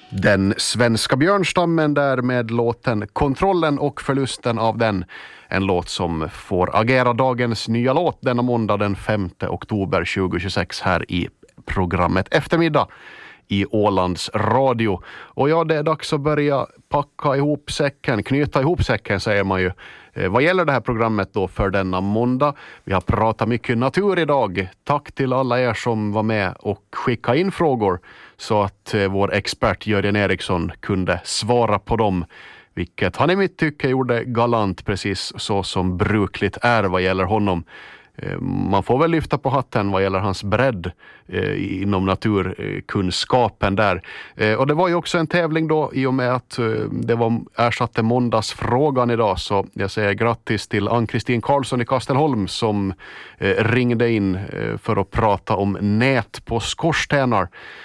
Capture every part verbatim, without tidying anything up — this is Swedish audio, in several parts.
Den svenska björnstammen där med låten Kontrollen och förlusten av den. En låt som får agera dagens nya låt denna måndag den femte oktober tjugohundratjugosex här i programmet Eftermiddag i Ålands radio. Och ja, det är dags att börja packa ihop säcken, knyta ihop säcken säger man ju. Vad gäller det här programmet då för denna måndag? Vi har pratat mycket natur idag. Tack till alla er som var med och skickade in frågor så att vår expert Jörgen Eriksson kunde svara på dem. Vilket han i mitt tycke gjorde galant precis så som brukligt är vad gäller honom. Man får väl lyfta på hatten vad gäller hans bredd eh, inom naturkunskapen där. Eh, och det var ju också en tävling då i och med att eh, det var ersatte måndagsfrågan idag. Så jag säger grattis till Ann-Kristin Karlsson i Kastelholm som eh, ringde in eh, för att prata om nät på skorstenar.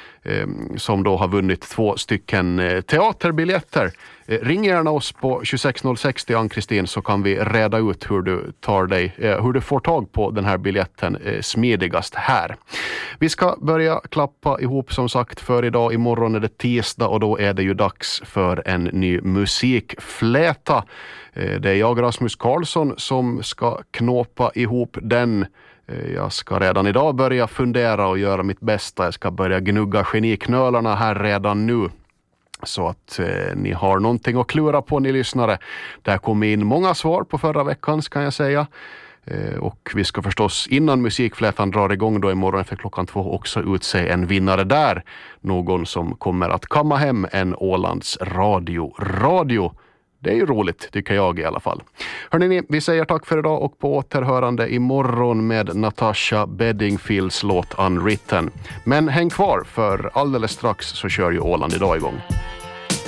Som då har vunnit två stycken teaterbiljetter. Ring gärna oss på tjugosex noll sextio Ann-Kristin så kan vi reda ut hur du tar dig, hur du får tag på den här biljetten smidigast här. Vi ska börja klappa ihop som sagt för idag. Imorgon är det tisdag och då är det ju dags för en ny musikfläta. Det är jag, Rasmus Karlsson, som ska knåpa ihop den. Jag ska redan idag börja fundera och göra mitt bästa. Jag ska börja gnugga geniknölarna här redan nu. Så att eh, ni har någonting att klura på, ni lyssnare. Där kom in många svar på förra veckans kan jag säga. Eh, och vi ska förstås innan musikflätan drar igång då imorgon för klockan två också utse en vinnare där. Någon som kommer att kamma hem en Ålands radio. Radio. Det är ju roligt, tycker jag i alla fall. Hörrni, vi säger tack för idag och på återhörande imorgon med Natasha Bedingfields låt Unwritten. Men häng kvar för alldeles strax så kör ju Åland idag igång.